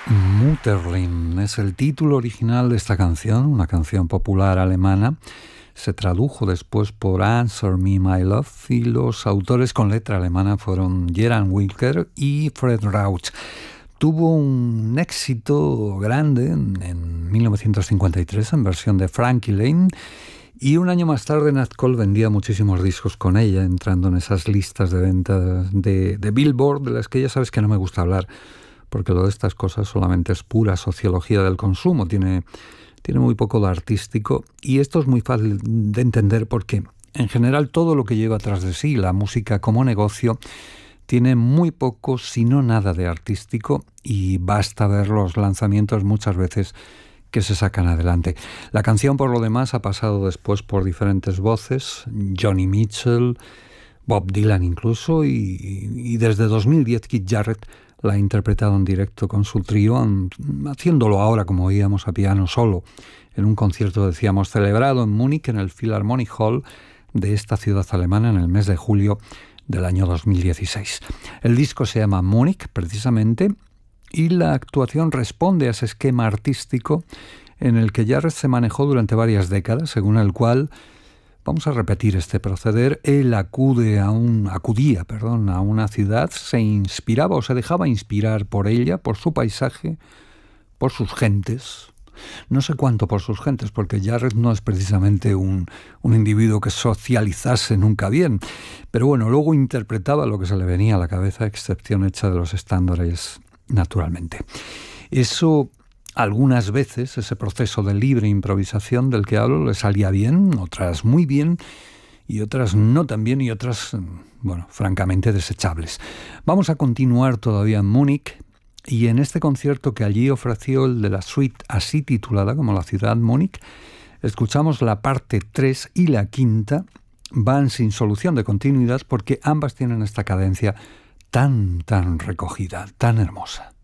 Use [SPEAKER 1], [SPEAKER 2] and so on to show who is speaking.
[SPEAKER 1] Mutterling es el título original de esta canción, una canción popular alemana. Se tradujo después por Answer Me My Love y los autores con letra alemana fueron Gerhard Wilker y Fred Rauch. Tuvo un éxito grande en 1953 en versión de Frankie Lane y un año más tarde Nat Cole vendía muchísimos discos con ella, entrando en esas listas de ventas de Billboard, de las que ya sabes que no me gusta hablar, porque lo de estas cosas solamente es pura sociología del consumo, tiene muy poco de artístico, y esto es muy fácil de entender porque en general todo lo que lleva tras de sí la música como negocio tiene muy poco, si no nada de artístico, y basta ver los lanzamientos muchas veces que se sacan adelante. La canción, por lo demás, ha pasado después por diferentes voces, Joni Mitchell, Bob Dylan incluso, y desde 2010 Keith Jarrett la ha interpretado en directo con su trío, haciéndolo ahora, como oíamos, a piano solo, en un concierto, decíamos, celebrado en Múnich, en el Philharmonic Hall de esta ciudad alemana, en el mes de julio del año 2016. El disco se llama Múnich, precisamente, y la actuación responde a ese esquema artístico en el que Jarrett se manejó durante varias décadas, según el cual, vamos a repetir este proceder, él acudía a una ciudad, se inspiraba o se dejaba inspirar por ella, por su paisaje, por sus gentes. No sé cuánto por sus gentes, porque Jarrett no es precisamente un individuo que socializase nunca bien, pero bueno, luego interpretaba lo que se le venía a la cabeza, excepción hecha de los estándares, naturalmente. Eso, algunas veces, ese proceso de libre improvisación del que hablo, le salía bien, otras muy bien, y otras no tan bien, y otras, bueno, francamente desechables. Vamos a continuar todavía en Múnich, y en este concierto que allí ofreció el de la suite así titulada como la ciudad Múnich, escuchamos la parte 3 y la quinta, van sin solución de continuidad porque ambas tienen esta cadencia tan recogida, tan hermosa.